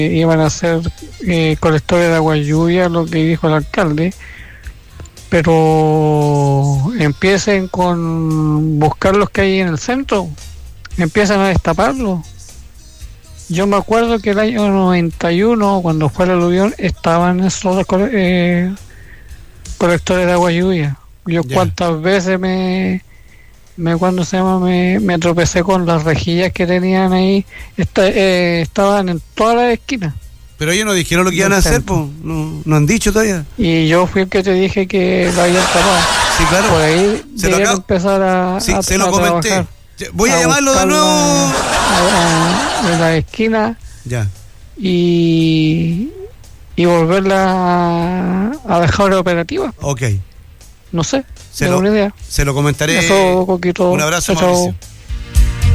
iban a hacer colectores de agua lluvia, lo que dijo el alcalde, pero empiecen con buscar los que hay en el centro, empiezan a destaparlos. Yo me acuerdo que el año 91, cuando fue el aluvión, estaban esos colectores de agua lluvia. Yo cuántas veces me tropecé con las rejillas que tenían ahí, estaban en todas las esquinas. Pero ellos no dijeron lo que iban a hacer, pues, no han dicho todavía. Y yo fui el que te dije que lo habían tapado. Sí, claro. Por ahí debieron empezar a se lo comenté. Trabajar, voy a llamarlo de nuevo en la esquina. Ya. Y volverla a dejar operativa. Ok. No sé, se lo comentaré. Eso, Coquito. Un abrazo, Chao. Mauricio.